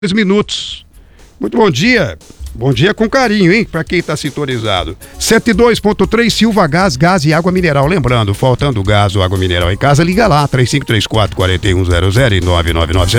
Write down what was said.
Minutos. Muito bom dia. Bom dia com carinho, hein? Pra quem tá sintonizado. 72.3 Silva Gás, gás e água mineral. Lembrando, faltando gás ou água mineral em casa, liga lá, 3534-4100 e 999